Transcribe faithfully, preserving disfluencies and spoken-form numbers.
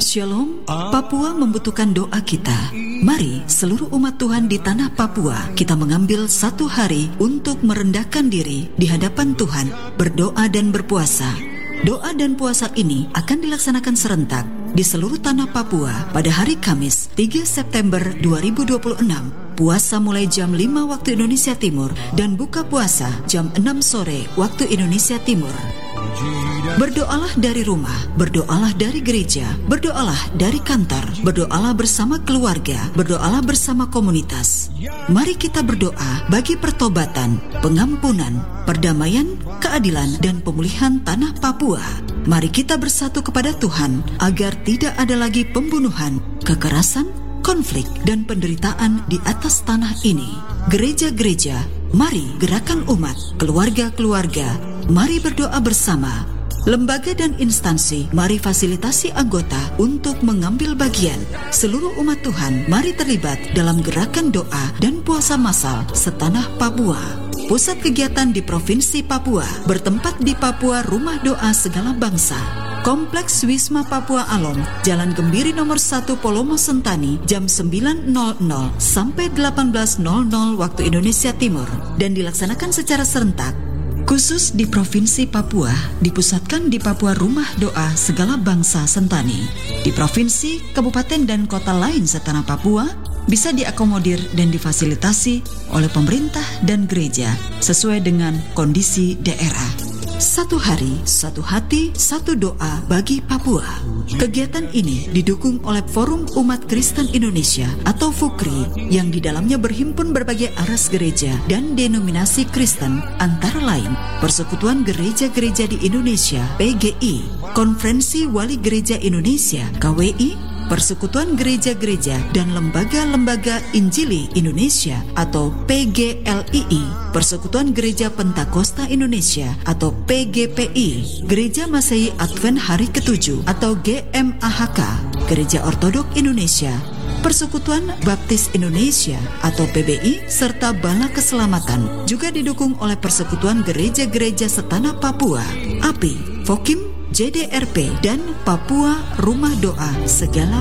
Shalom, Papua membutuhkan doa kita. Mari seluruh umat Tuhan di tanah Papua, kita mengambil satu hari untuk merendahkan diri di hadapan Tuhan, berdoa dan berpuasa. Doa dan puasa ini akan dilaksanakan serentak di seluruh tanah Papua pada hari Kamis tiga September dua ribu dua puluh enam. Puasa mulai jam lima waktu Indonesia Timur dan buka puasa jam enam sore waktu Indonesia Timur. Berdoalah dari rumah, berdoalah dari gereja, berdoalah dari kantor, berdoalah bersama keluarga, berdoalah bersama komunitas. Mari kita berdoa bagi pertobatan, pengampunan, perdamaian, keadilan, dan pemulihan tanah Papua. Mari kita bersatu kepada Tuhan agar tidak ada lagi pembunuhan, kekerasan, konflik, dan penderitaan di atas tanah ini. Gereja-gereja, mari gerakan umat, keluarga-keluarga, mari berdoa bersama. Lembaga dan instansi, mari fasilitasi anggota untuk mengambil bagian. Seluruh umat Tuhan, mari terlibat dalam gerakan doa dan puasa massal setanah Papua. Pusat kegiatan di Provinsi Papua, bertempat di Papua Rumah Doa Segala Bangsa. Kompleks Wisma Papua Alom, Jalan Gembiri nomor satu Polomo Sentani, jam sembilan nol nol sampai delapan belas nol nol waktu Indonesia Timur, dan dilaksanakan secara serentak. Khusus di Provinsi Papua, dipusatkan di Papua Rumah Doa Segala Bangsa Sentani. Di provinsi, kabupaten, dan kota lain setanah Papua, bisa diakomodir dan difasilitasi oleh pemerintah dan gereja sesuai dengan kondisi daerah. Satu hari, satu hati, satu doa bagi Papua. Kegiatan ini didukung oleh Forum Umat Kristen Indonesia atau FUKRI, yang di dalamnya berhimpun berbagai aras gereja dan denominasi Kristen, antara lain Persekutuan Gereja-Gereja di Indonesia P G I, Konferensi Wali Gereja Indonesia K W I, Persekutuan Gereja-Gereja dan Lembaga-Lembaga Injili Indonesia atau P G L I I, Persekutuan Gereja Pentakosta Indonesia atau P G P I, Gereja Masehi Advent Hari Ketujuh atau G M A H K, Gereja Ortodok Indonesia, Persekutuan Baptis Indonesia atau P B I, serta Bala Keselamatan. Juga didukung oleh Persekutuan Gereja-Gereja Setanah Papua, A P I, Fokim, J D R P, dan Papua Rumah Doa Segala